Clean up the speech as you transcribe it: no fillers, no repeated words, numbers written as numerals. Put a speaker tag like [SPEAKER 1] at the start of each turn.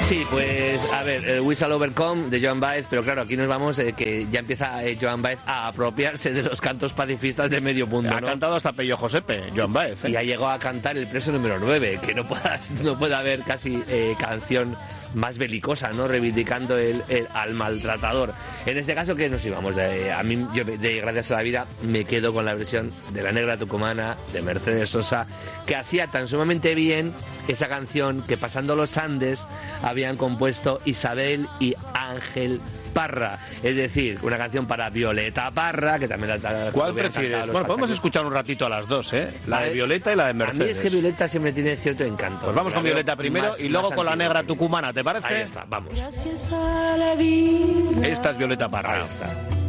[SPEAKER 1] Sí, pues a ver, el Whistle Overcome de Joan Baez, pero claro, aquí nos vamos que ya empieza Joan Baez a apropiarse de los cantos pacifistas de medio mundo,
[SPEAKER 2] Ha
[SPEAKER 1] ¿no?
[SPEAKER 2] cantado hasta Pello Josepe, Joan Baez.
[SPEAKER 1] Y ya llegó a cantar El preso número 9, que no puede haber casi canción más belicosa, ¿no? Reivindicando al maltratador. En este caso, ¿qué nos íbamos? A mí, yo de Gracias a la Vida, me quedo con la versión de La Negra Tucumana, de Mercedes Sosa, que hacía tan sumamente bien esa canción que pasando los Andes habían compuesto Isabel y Ángel Parra. Es decir, una canción para Violeta Parra, que también la
[SPEAKER 2] ¿Cuál prefieres? Bueno, podemos escuchar un ratito a las dos, ¿eh? La de Violeta y la de Mercedes.
[SPEAKER 1] A mí es que Violeta siempre tiene cierto encanto.
[SPEAKER 2] Pues vamos con Violeta primero y luego con La Negra Tucumana, ¿te parece?
[SPEAKER 1] Ahí está, vamos.
[SPEAKER 2] Esta es Violeta Parra.
[SPEAKER 1] Ahí está.